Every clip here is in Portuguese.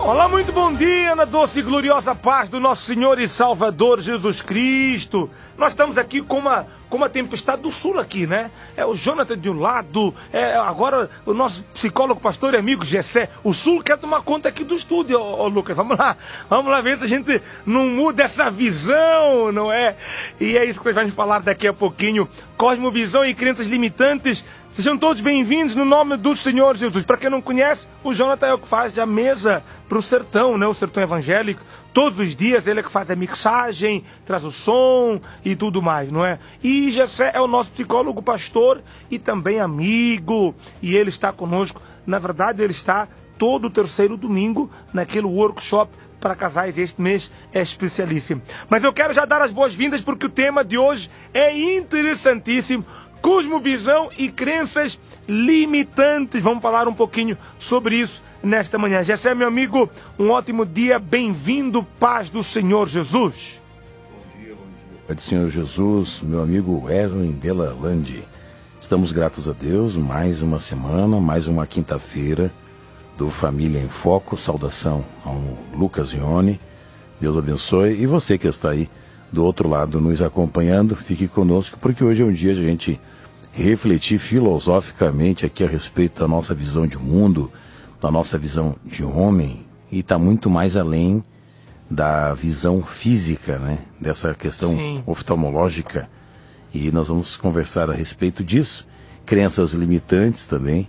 Olá, muito bom dia, na doce e gloriosa paz do nosso Senhor e Salvador Jesus Cristo. Nós estamos aqui com uma tempestade do sul aqui, né? É o Jonathan de um lado, agora o nosso psicólogo, pastor e amigo Gessé. O sul quer tomar conta aqui do estúdio, ô Lucas. Vamos lá ver se a gente não muda essa visão, não é? E é isso que nós vamos falar daqui a pouquinho. Cosmovisão e crenças limitantes. Sejam todos bem-vindos no nome do Senhor Jesus. Para quem não conhece, o Jonathan é o que faz a mesa para o sertão, né? O sertão evangélico. Todos os dias ele é que faz a mixagem, traz o som e tudo mais, não é? E Gessé é o nosso psicólogo, pastor e também amigo. E ele está conosco. Na verdade, ele está todo o terceiro domingo naquele workshop para casais. Este mês é especialíssimo. Mas eu quero já dar as boas-vindas porque o tema de hoje é interessantíssimo. Cosmovisão e crenças limitantes. Vamos falar um pouquinho sobre isso nesta manhã. Gessé, meu amigo, um ótimo dia. Bem-vindo, paz do Senhor Jesus. Bom dia. Paz do Senhor Jesus, meu amigo Erwin Della Lande. Estamos gratos a Deus, mais uma semana, mais uma quinta-feira do Família em Foco. Saudação ao Lucas Rione. Deus abençoe. E você que está aí do outro lado nos acompanhando, fique conosco, porque hoje é um dia de a gente refletir filosoficamente aqui a respeito da nossa visão de mundo, da nossa visão de homem, e está muito mais além da visão física, né? Dessa questão oftalmológica. E nós vamos conversar a respeito disso. Crenças limitantes também,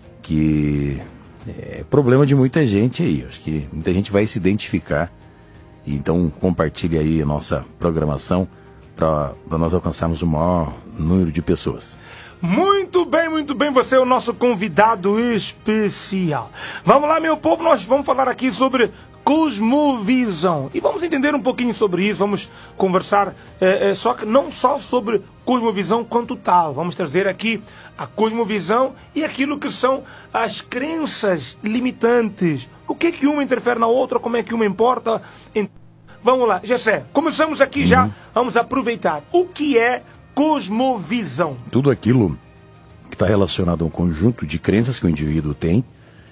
que é problema de muita gente aí. Acho que muita gente vai se identificar. Então compartilhe aí a nossa programação para nós alcançarmos o maior número de pessoas. Muito bem, você é o nosso convidado especial. Vamos lá, meu povo, nós vamos falar aqui sobre cosmovisão. E vamos entender um pouquinho sobre isso, vamos conversar, só que não só sobre cosmovisão quanto tal. Vamos trazer aqui a cosmovisão e aquilo que são as crenças limitantes. O que que uma interfere na outra, como é que uma importa. Vamos lá, Gessé, começamos aqui já, vamos aproveitar. O que é cosmovisão? Tudo aquilo que está relacionado a um conjunto de crenças que o indivíduo tem,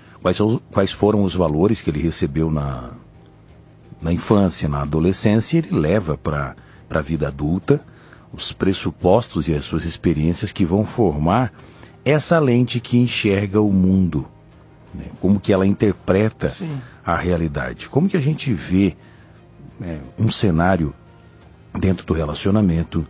quais foram os valores que ele recebeu na infância, na adolescência, e ele leva para a vida adulta, os pressupostos e as suas experiências que vão formar essa lente que enxerga o mundo, né? Como que ela interpreta a realidade, como que a gente vê um cenário dentro do relacionamento,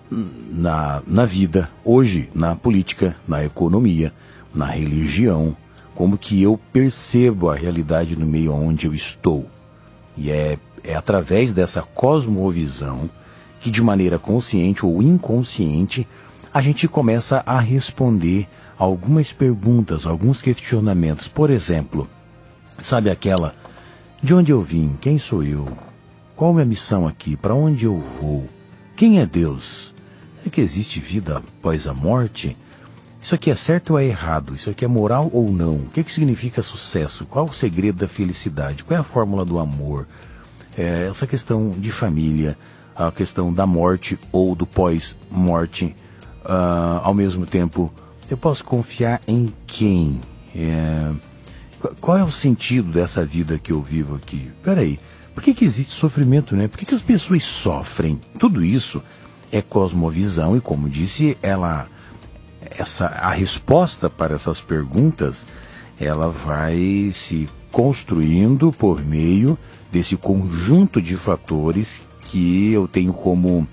na vida, hoje, na política, na economia, na religião, como que eu percebo a realidade no meio onde eu estou. E é através dessa cosmovisão que, de maneira consciente ou inconsciente, a gente começa a responder algumas perguntas, alguns questionamentos. Por exemplo, sabe aquela: de onde eu vim? Quem sou eu? Qual é a minha missão aqui? Para onde eu vou? Quem é Deus? É que existe vida após a morte? Isso aqui é certo ou é errado? Isso aqui é moral ou não? O que significa sucesso? Qual o segredo da felicidade? Qual é a fórmula do amor? Essa questão de família, a questão da morte ou do pós-morte. Ao mesmo tempo, eu posso confiar em quem? Qual é o sentido dessa vida que eu vivo aqui? Peraí, por que existe sofrimento, né? Por que as pessoas sofrem? Tudo isso é cosmovisão e, como disse, a resposta para essas perguntas, ela vai se construindo por meio desse conjunto de fatores que eu tenho como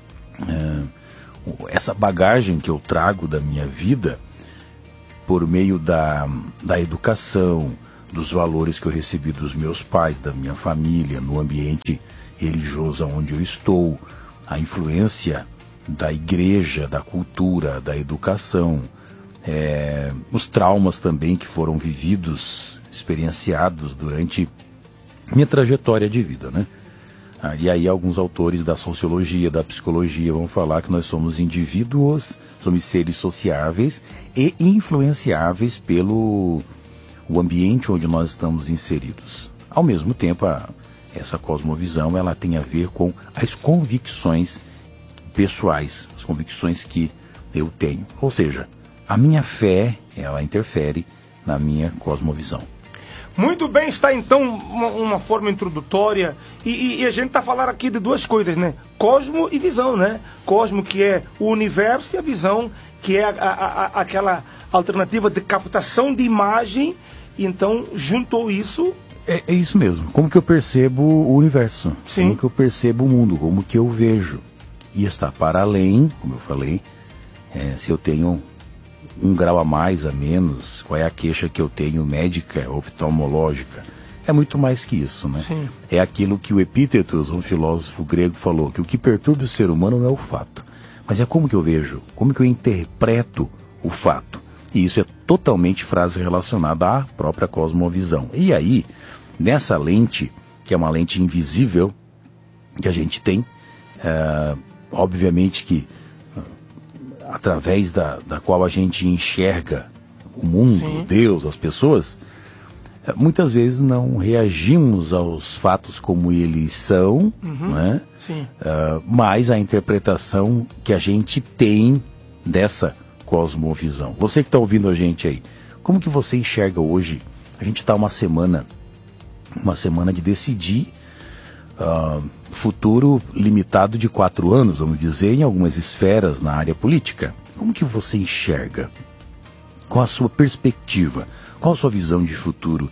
essa bagagem que eu trago da minha vida por meio da educação, dos valores que eu recebi dos meus pais, da minha família, no ambiente religioso onde eu estou, a influência da igreja, da cultura, da educação, os traumas também que foram vividos, experienciados durante minha trajetória de vida, né? E aí alguns autores da sociologia, da psicologia vão falar que nós somos indivíduos, somos seres sociáveis e influenciáveis pelo o ambiente onde nós estamos inseridos. Ao mesmo tempo, essa cosmovisão ela tem a ver com as convicções pessoais, as convicções que eu tenho. Ou seja, a minha fé, ela interfere na minha cosmovisão. Muito bem, está então uma forma introdutória e a gente está falando aqui de duas coisas, né? Cosmo e visão, né? Cosmo, que é o universo, e a visão, que é aquela alternativa de captação de imagem. E então juntou isso. É isso mesmo. Como que eu percebo o universo? Sim. Como que eu percebo o mundo? Como que eu vejo? E está para além, como eu falei, se eu tenho um grau a mais, a menos, qual é a queixa que eu tenho médica, oftalmológica. É muito mais que isso, né? Sim. É aquilo que o Epítetos, um filósofo grego, falou, que o que perturba o ser humano não é o fato, mas é como que eu vejo, como que eu interpreto o fato. E isso é totalmente frase relacionada à própria cosmovisão. E aí, nessa lente, que é uma lente invisível que a gente tem, obviamente que através da qual a gente enxerga o mundo, Sim. Deus, as pessoas, muitas vezes não reagimos aos fatos como eles são, né? Sim. Mas a interpretação que a gente tem dessa cosmovisão. Você que está ouvindo a gente aí, como que você enxerga hoje? A gente está uma semana de decidir futuro limitado de 4 anos, vamos dizer, em algumas esferas na área política. Como que você enxerga? Qual a sua perspectiva? Qual a sua visão de futuro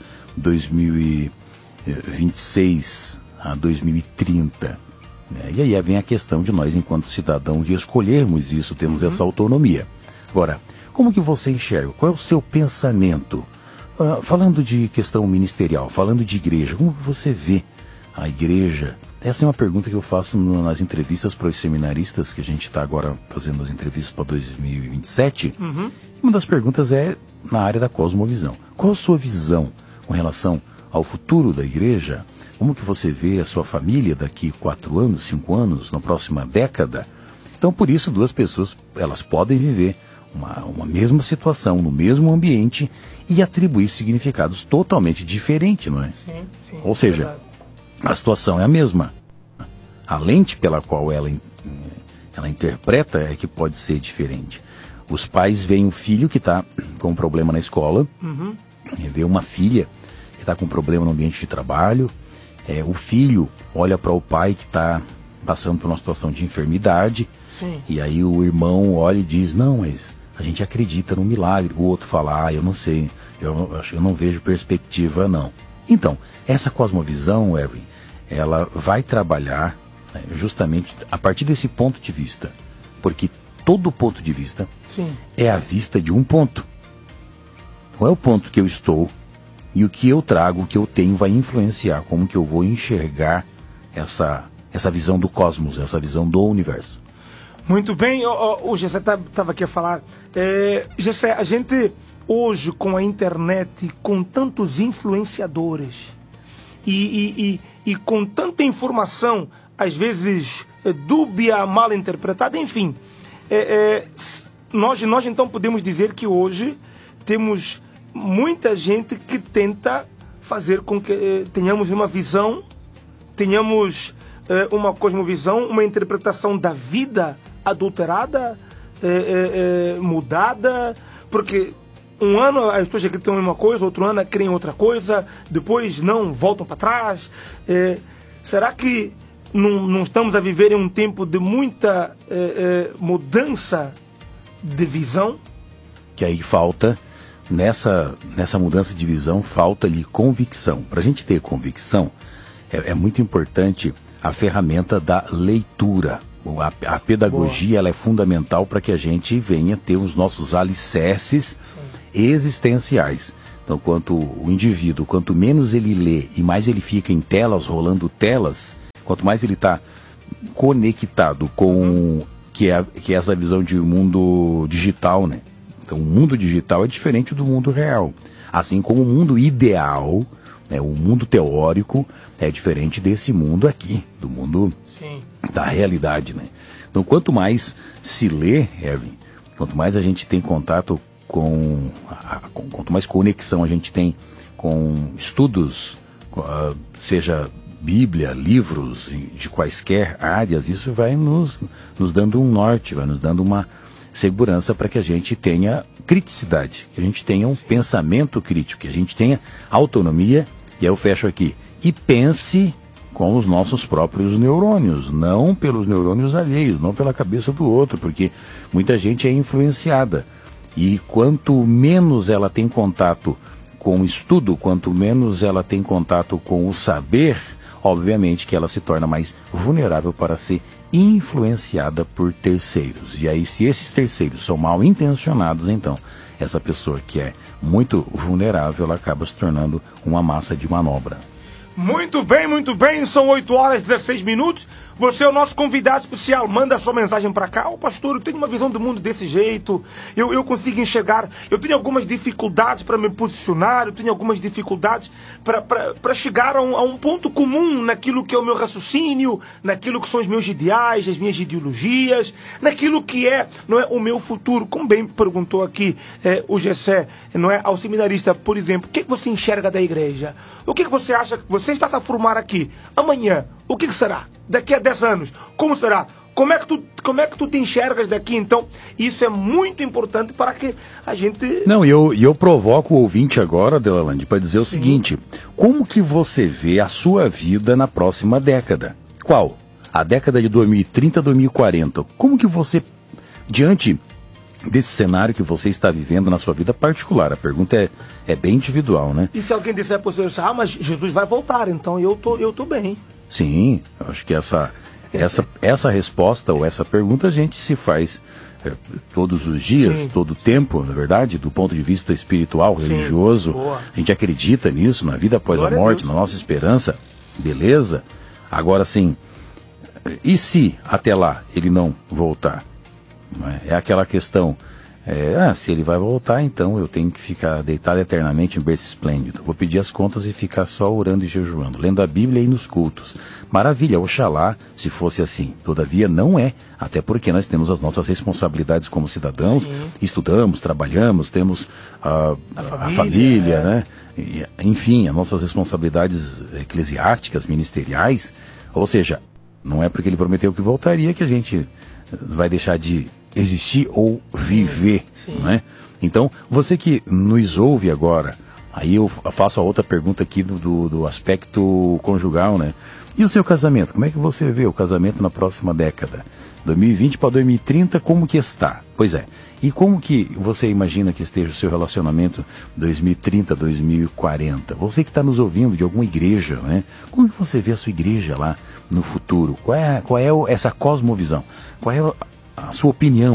2026 a 2030? E aí vem a questão de nós, enquanto cidadãos, de escolhermos isso, temos essa autonomia. Agora, como que você enxerga? Qual é o seu pensamento? Falando de questão ministerial, falando de igreja, como você vê a igreja? Essa é uma pergunta que eu faço nas entrevistas para os seminaristas, que a gente está agora fazendo as entrevistas para 2027. Uma das perguntas é na área da cosmovisão. Qual a sua visão com relação ao futuro da igreja? Como que você vê a sua família daqui 4 anos, 5 anos, na próxima década? Então, por isso, duas pessoas, elas podem viver uma mesma situação, no mesmo ambiente e atribuir significados totalmente diferentes, não é? Sim, Ou seja, verdade. A situação é a mesma. A lente pela qual ela interpreta é que pode ser diferente. Os pais veem um filho que está com um problema na escola, vê uma filha que está com um problema no ambiente de trabalho, o filho olha para o pai que está passando por uma situação de enfermidade, Sim. e aí o irmão olha e diz, não, mas a gente acredita no milagre. O outro fala, eu não sei, eu não vejo perspectiva não. Então, essa cosmovisão, Erwin, ela vai trabalhar justamente a partir desse ponto de vista, porque todo ponto de vista Sim. é a vista de um ponto. Qual é o ponto que eu estou e o que eu trago, o que eu tenho vai influenciar como que eu vou enxergar essa visão do cosmos, essa visão do universo. Muito bem, o Gessé estava aqui a falar. Gessé, a gente hoje com a internet, com tantos influenciadores e com tanta informação, às vezes dúbia, mal interpretada, enfim, nós então podemos dizer que hoje temos muita gente que tenta fazer com que tenhamos uma visão, tenhamos uma cosmovisão, uma interpretação da vida adulterada, mudada, porque um ano as pessoas acreditam em uma coisa, outro ano creem em outra coisa, depois não voltam para trás. Será que não estamos a viver em um tempo de muita mudança de visão? Que aí falta, nessa mudança de visão, falta-lhe convicção. Para a gente ter convicção, é muito importante a ferramenta da leitura. A pedagogia ela é fundamental para que a gente venha ter os nossos alicerces existenciais. Então, quanto o indivíduo, quanto menos ele lê e mais ele fica em telas, rolando telas, quanto mais ele está conectado com que é essa visão de mundo digital, né? Então, o mundo digital é diferente do mundo real. Assim como o mundo ideal, né, o mundo teórico, é diferente desse mundo aqui, do mundo Sim. da realidade, né? Então, quanto mais se lê, Erwin, quanto mais a gente tem contato quanto mais conexão a gente tem com estudos, seja Bíblia, livros de quaisquer áreas, isso vai nos dando um norte, vai nos dando uma segurança para que a gente tenha criticidade, que a gente tenha um pensamento crítico, que a gente tenha autonomia, e aí eu fecho aqui, e pense com os nossos próprios neurônios, não pelos neurônios alheios, não pela cabeça do outro, porque muita gente é influenciada. E quanto menos ela tem contato com o estudo, quanto menos ela tem contato com o saber, obviamente que ela se torna mais vulnerável para ser influenciada por terceiros. E aí, se esses terceiros são mal intencionados, então essa pessoa que é muito vulnerável, ela acaba se tornando uma massa de manobra. Muito bem, são 8h16. Você é o nosso convidado especial, manda sua mensagem pra cá. Ô pastor, eu tenho uma visão do mundo desse jeito, eu consigo enxergar, eu tenho algumas dificuldades para me posicionar, eu tenho algumas dificuldades para chegar a um ponto comum naquilo que é o meu raciocínio, naquilo que são os meus ideais, as minhas ideologias, naquilo que é, não é, o meu futuro. Como bem perguntou aqui o Gessé, não é, ao seminarista, por exemplo, o que você enxerga da igreja? O que você acha que você está a formar aqui? Amanhã, o que será? Daqui a 10 anos, como será? Como é que tu te enxergas daqui? Então, isso é muito importante para que a gente... Não, eu provoco o ouvinte agora, Delalande, para dizer o seguinte: como que você vê a sua vida na próxima década? Qual? A década de 2030, 2040. Como que você, diante desse cenário que você está vivendo na sua vida particular, a pergunta é bem individual, né? E se alguém disser para você, mas Jesus vai voltar, então eu tô bem. Sim, eu acho que essa resposta ou essa pergunta a gente se faz todos os dias, sim, todo o tempo, na verdade, do ponto de vista espiritual, sim, religioso. Boa. A gente acredita nisso, na vida após Glória a morte, na nossa esperança, beleza? Agora sim, e se até lá ele não voltar? É aquela questão, se ele vai voltar, então eu tenho que ficar deitado eternamente em berço esplêndido. Vou pedir as contas e ficar só orando e jejuando, lendo a Bíblia e nos cultos. Maravilha, oxalá se fosse assim. Todavia não é, até porque nós temos as nossas responsabilidades como cidadãos, sim, estudamos, trabalhamos, temos a família, né? E, enfim, as nossas responsabilidades eclesiásticas, ministeriais. Ou seja, não é porque ele prometeu que voltaria que a gente vai deixar de existir ou viver, sim, né? Então, você que nos ouve agora, aí eu faço a outra pergunta aqui do aspecto conjugal, né? E o seu casamento? Como é que você vê o casamento na próxima década? 2020 para 2030, como que está? Pois é. E como que você imagina que esteja o seu relacionamento 2030, 2040? Você que está nos ouvindo de alguma igreja, né? Como que você vê a sua igreja lá no futuro? Qual é essa cosmovisão? Qual é a sua opinião,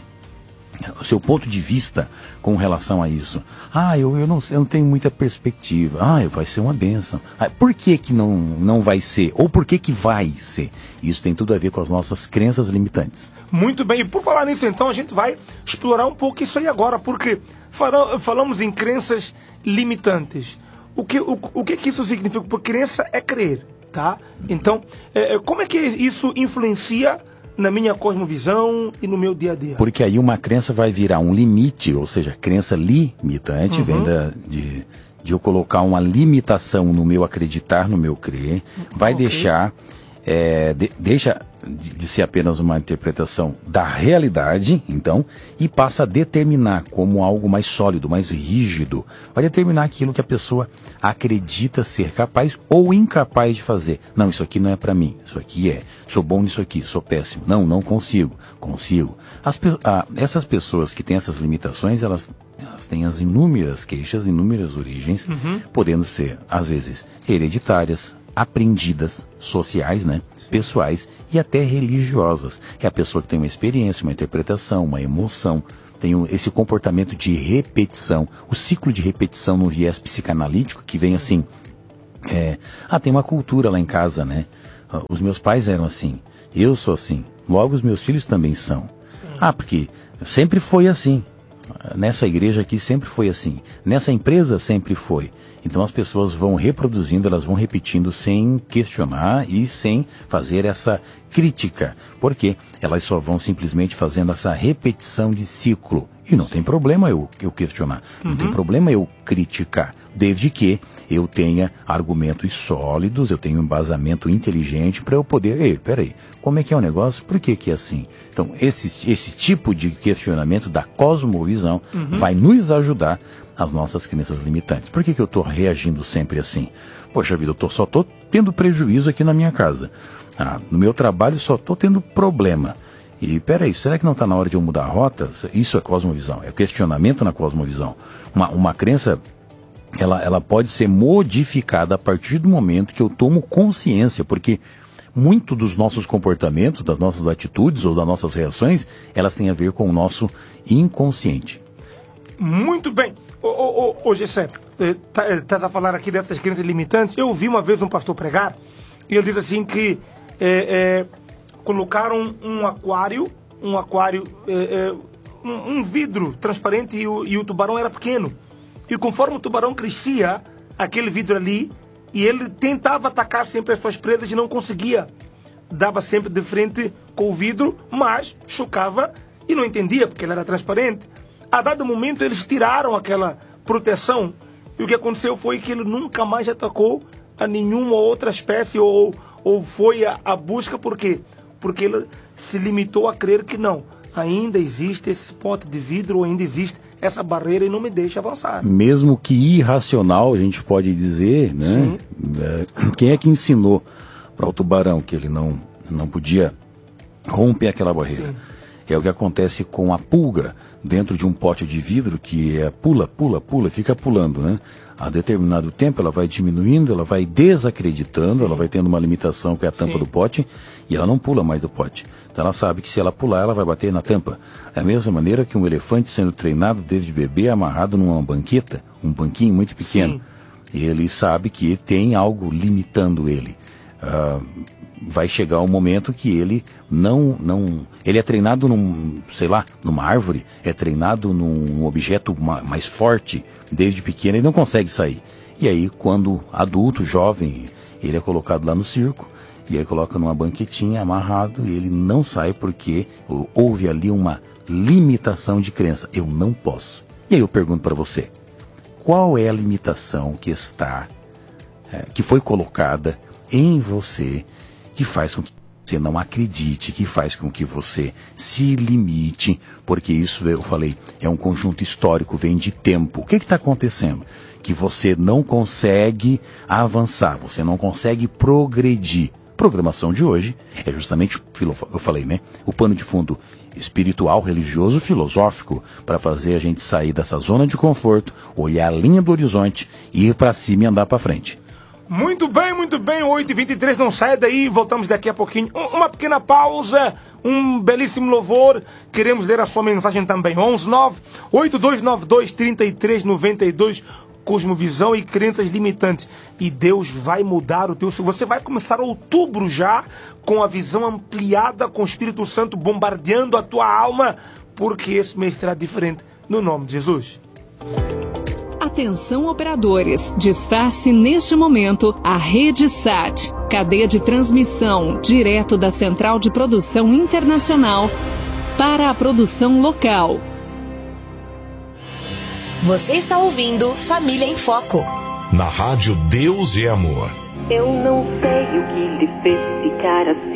o seu ponto de vista com relação a isso? Eu não tenho muita perspectiva. Vai ser uma bênção. Por que não vai ser? Ou por que vai ser? Isso tem tudo a ver com as nossas crenças limitantes. Muito bem, e por falar nisso então, a gente vai explorar um pouco isso aí agora, porque falamos em crenças limitantes. O que isso significa? Porque crença é crer, tá? Então, como é que isso influencia na minha cosmovisão e no meu dia a dia? Porque aí uma crença vai virar um limite, ou seja, crença limitante, vem de eu colocar uma limitação no meu acreditar, no meu crer, vai deixar, deixa de ser apenas uma interpretação da realidade, então, e passa a determinar como algo mais sólido, mais rígido. Vai determinar aquilo que a pessoa acredita ser capaz ou incapaz de fazer. Não, isso aqui não é para mim, isso aqui sou bom nisso aqui, sou péssimo. Não consigo. Essas pessoas que têm essas limitações, elas têm as inúmeras queixas, inúmeras origens, podendo ser, às vezes, hereditárias, aprendidas, sociais, né? Pessoais e até religiosas. É a pessoa que tem uma experiência, uma interpretação, uma emoção, tem esse comportamento de repetição, o ciclo de repetição no viés psicanalítico que vem assim, tem uma cultura lá em casa, né? Os meus pais eram assim, eu sou assim, logo os meus filhos também são. Porque sempre foi assim. Nessa igreja aqui sempre foi assim. Nessa empresa sempre foi. Então as pessoas vão reproduzindo, elas vão repetindo sem questionar e sem fazer essa crítica. Porque elas só vão simplesmente fazendo essa repetição de ciclo. E não tem problema eu questionar, não tem problema eu criticar, desde que eu tenha argumentos sólidos, eu tenha um embasamento inteligente para eu poder, peraí, como é que é o negócio? Por que é assim? Então, esse tipo de questionamento da cosmovisão vai nos ajudar as nossas crenças limitantes. Por que eu estou reagindo sempre assim? Poxa vida, só estou tendo prejuízo aqui na minha casa. No meu trabalho só estou tendo problema. E peraí, será que não está na hora de eu mudar a rota? Isso é cosmovisão, é questionamento na cosmovisão. Uma crença, ela pode ser modificada a partir do momento que eu tomo consciência, porque muito dos nossos comportamentos, das nossas atitudes ou das nossas reações, elas têm a ver com o nosso inconsciente. Muito bem. Ô Gessé, estás a falar aqui dessas crenças limitantes. Eu ouvi uma vez um pastor pregar e ele diz assim que colocaram um vidro transparente e o tubarão era pequeno. E conforme o tubarão crescia, aquele vidro ali, e ele tentava atacar sempre as suas presas e não conseguia. Dava sempre de frente com o vidro, mas chocava e não entendia porque ele era transparente. A dado momento eles tiraram aquela proteção e o que aconteceu foi que ele nunca mais atacou a nenhuma outra espécie ou foi à busca. Por quê? Porque ele se limitou a crer que não, ainda existe esse pote de vidro, ou ainda existe essa barreira e não me deixa avançar. Mesmo que irracional, a gente pode dizer, né? Quem é que ensinou para o tubarão que ele não podia romper aquela barreira? Sim. É o que acontece com a pulga dentro de um pote de vidro, que pula, fica pulando, né? A determinado tempo ela vai diminuindo, ela vai desacreditando, ela vai tendo uma limitação que é a tampa do pote, e ela não pula mais do pote. Então ela sabe que se ela pular, ela vai bater na tampa. É a mesma maneira que um elefante sendo treinado desde bebê, amarrado numa banqueta, um banquinho muito pequeno. E ele sabe que tem algo limitando ele. Vai chegar um momento que ele ele é treinado numa árvore, é treinado num objeto mais forte, desde pequeno ele não consegue sair. E aí quando adulto, jovem, ele é colocado lá no circo, e aí coloca numa banquetinha, amarrado, e ele não sai porque houve ali uma limitação de crença. Eu não posso. E aí eu pergunto para você, qual é a limitação que foi colocada em você, que faz com que você não acredite, que faz com que você se limite, porque isso, eu falei, é um conjunto histórico, vem de tempo. O que está acontecendo? Que você não consegue avançar, você não consegue progredir. Programação de hoje é justamente, eu falei, né? O pano de fundo espiritual, religioso, filosófico, para fazer a gente sair dessa zona de conforto, olhar a linha do horizonte, ir para cima e andar para frente. Muito bem, 8h23, não saia daí, voltamos daqui a pouquinho. Uma pequena pausa, um belíssimo louvor, queremos ler a sua mensagem também. 119-8292-3392, cosmovisão e crenças limitantes. E Deus vai mudar o teu... Você vai começar outubro já, com a visão ampliada, com o Espírito Santo bombardeando a tua alma, porque esse mês será diferente, no nome de Jesus. Atenção operadores, desface neste momento a Rede SAT, cadeia de transmissão direto da Central de Produção Internacional para a produção local. Você está ouvindo Família em Foco. Na rádio Deus e Amor. Eu não sei o que lhe fez ficar assim.